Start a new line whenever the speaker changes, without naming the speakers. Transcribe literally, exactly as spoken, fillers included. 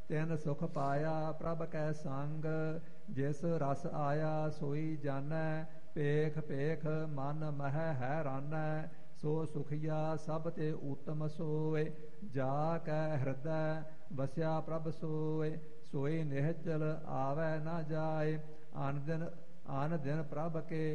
ਤਿਨ ਸੁਖ ਪਾਇਆ ਪ੍ਰਭ ਕੈ ਸੰਗ। ਜਿਸ ਰਸ ਆਇਆ ਸੋਈ ਜਾਨੈ, ਪੇਖ ਪੇਖ ਮਨ ਮਹਿ ਹੈਰਾਨੈ। ਸੋ ਸੁਖੀਆ ਸਭ ਤੇ ਊਤਮ ਸੋਏ, ਜਾ ਕੈ ਹਿਰਦੈ ਵਸਿਆ ਪ੍ਰਭ ਸੋਏ। ਸੋਈ ਨਿਹਚਲ ਆਵੈ ਨਾ ਜਾਏ, ਆਨ ਦਿਨ ਆਨ ਦਿਨ ਪ੍ਰਭ ਕੇ